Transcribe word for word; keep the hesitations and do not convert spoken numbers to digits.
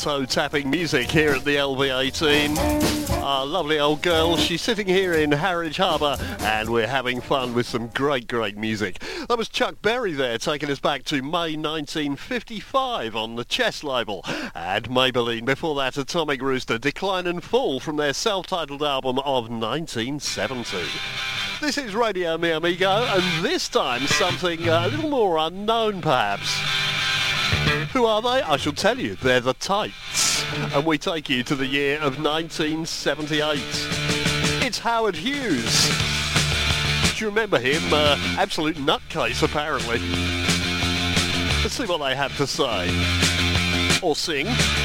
toe-tapping music here at the L V eighteen. Our lovely old girl, she's sitting here in Harwich Harbour, and we're having fun with some great, great music. That was Chuck Berry there, taking us back to May nineteen fifty-five on the Chess label. And Maybelline, before that, Atomic Rooster, Decline and Fall from their self-titled album of nineteen seventy. This is Radio Mi Amigo, and this time something uh, a little more unknown, perhaps. Who are they? I shall tell you. They're the Tates. And we take you to the year of nineteen seventy-eight. It's Howard Hughes. Do you remember him? Uh, absolute nutcase, apparently. Let's see what they have to say. Or sing.